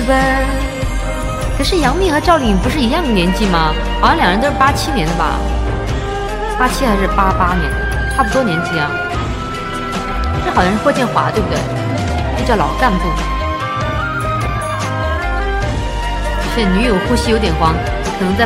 奔。可是杨幂和赵丽颖不是一样年纪吗？好像两人都是87年的吧，87还是88年的，差不多年纪啊。这好像是霍建华对不对？这叫老干部。现在女友呼吸有点慌，可能在